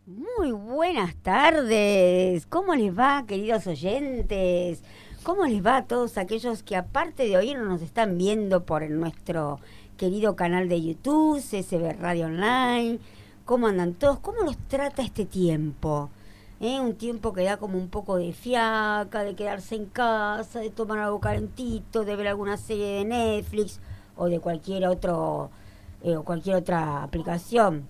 Muy buenas tardes. ¿Cómo les va, queridos oyentes? ¿Cómo les va a todos aquellos que aparte de oírnos nos están viendo por nuestro querido canal de YouTube, CSB Radio Online? ¿Cómo andan todos? ¿Cómo los trata este tiempo? Un tiempo que da como un poco de fiaca, de quedarse en casa, de tomar algo calentito, de ver alguna serie de Netflix o de cualquier otro o cualquier otra aplicación,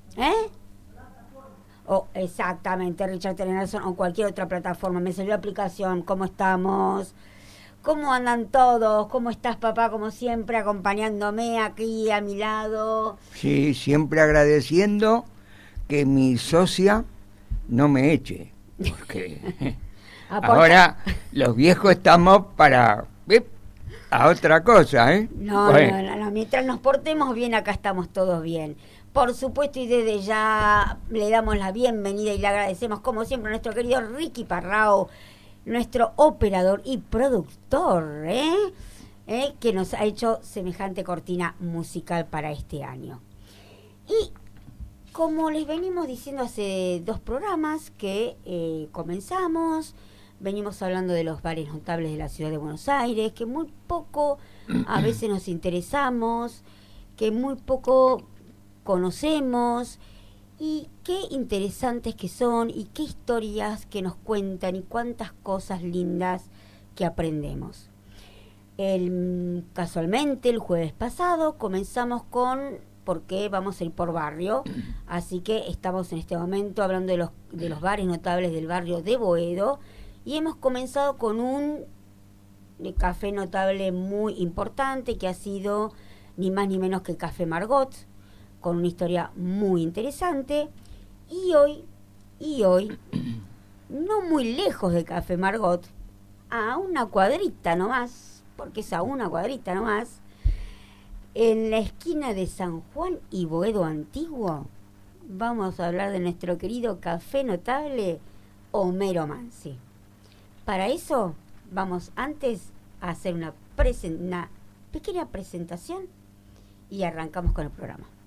O exactamente, Richard Nelson o cualquier otra plataforma. Me salió la aplicación. ¿Cómo estamos? ¿Cómo andan todos? ¿Cómo estás, papá? Como siempre, acompañándome aquí a mi lado. Sí, siempre agradeciendo que mi socia no me eche, porque ahora los viejos estamos para a otra cosa, ¿eh? No, bueno. No. Mientras nos portemos bien, acá estamos todos bien. Por supuesto, y desde ya le damos la bienvenida y le agradecemos, como siempre, a nuestro querido Ricky Parrao, nuestro operador y productor, que nos ha hecho semejante cortina musical para este año. Y como les venimos diciendo hace 2 programas que comenzamos, venimos hablando de los bares notables de la ciudad de Buenos Aires, que muy poco a veces nos interesamos, que muy poco conocemos, y qué interesantes que son y qué historias que nos cuentan y cuántas cosas lindas que aprendemos. Casualmente el jueves pasado comenzamos con porque vamos a ir por barrio, así que estamos en este momento hablando de los bares notables del barrio de Boedo, y hemos comenzado con un café notable muy importante que ha sido ni más ni menos que el Café Margot, con una historia muy interesante. Y hoy, no muy lejos de Café Margot, a una cuadrita nomás, porque es a una cuadrita nomás, en la esquina de San Juan y Boedo Antiguo, vamos a hablar de nuestro querido café notable Homero Mansi. Para eso, vamos antes a hacer una pequeña presentación y arrancamos con el programa.